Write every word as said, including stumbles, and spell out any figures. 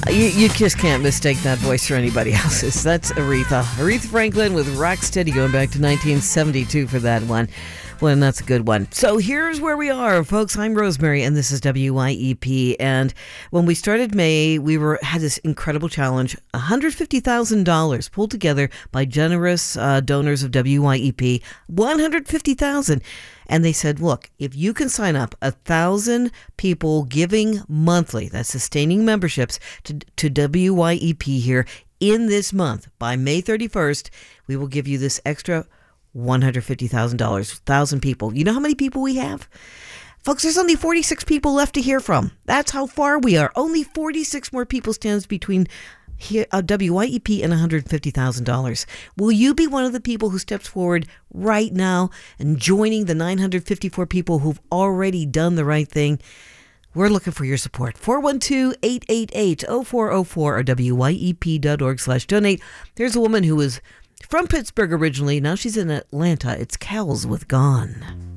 You, you just can't mistake that voice for anybody else's. That's Aretha. Aretha Franklin with Rocksteady, going back to nineteen seventy-two for that one. Well, and that's a good one. So here's where we are, folks. I'm Rosemary, and this is W Y E P. And when we started May, we were had this incredible challenge: one hundred fifty thousand dollars pulled together by generous uh, donors of W Y E P. one hundred fifty thousand dollars. And they said, look, if you can sign up a thousand people giving monthly, that's sustaining memberships to, to W Y E P here in this month by May thirty-first, we will give you this extra one hundred fifty thousand dollars, one thousand people. You know how many people we have? Folks, there's only forty-six people left to hear from. That's how far we are. Only forty-six more people stands between here, uh, W Y E P and one hundred fifty thousand dollars. Will you be one of the people who steps forward right now and joining the nine hundred fifty-four people who've already done the right thing? We're looking for your support. four one two, eight eight eight, zero four zero four or W Y E P dot org slash donate. There's a woman who was from Pittsburgh originally. Now she's in Atlanta. It's Cals with Gone.